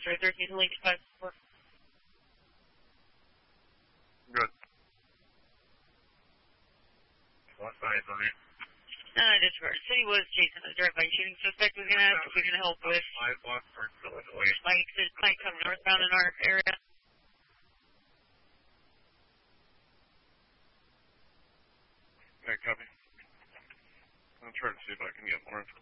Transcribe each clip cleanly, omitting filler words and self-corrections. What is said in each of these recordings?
X-ray 13, Lincoln 5-4. Good. What side on it? Disregard. City was chasing a drive-by shooting suspect. Was going to ask if we can help with. 5 blocks north of Illinois. Might come northbound in our area. Okay, copy. I'll try to see if I can get more info.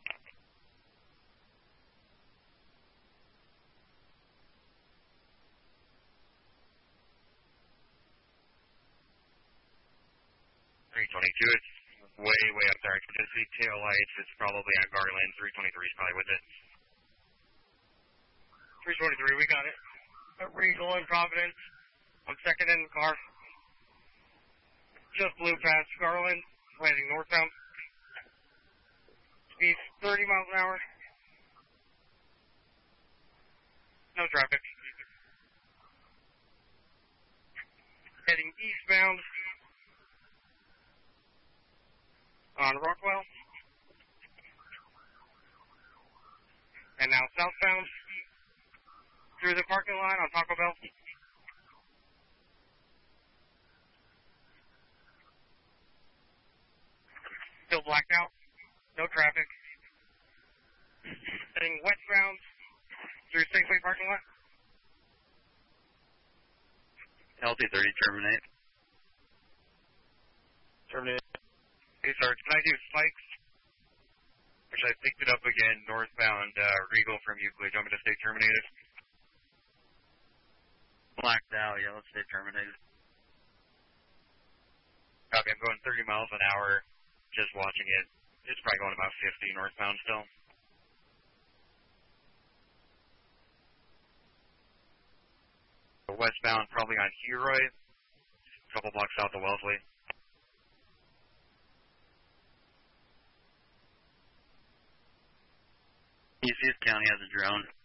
322, it's way up there. I can just see tail lights. It's probably at Garland. 323 is probably with it. 323, we got it. At Regal in Providence. I'm second in the car. Just blew past Garland, heading northbound. Speed 30 miles an hour. No traffic. Heading eastbound on Rockwell. And now southbound through the parking lot on Taco Bell. Still blacked out. No traffic. Heading westbound through Safeway parking lot. LT30, terminate. Terminate. Hey, Sarge, can I do spikes? Which I picked it up again, northbound Regal from Euclid. Do you want me to stay terminated? Blacked out, yeah, let's stay terminated. Copy, I'm going 30 miles an hour, just watching it. It's probably going about 50 northbound still. Westbound, probably on Huroy, a couple blocks south of Wellesley. East County has a drone.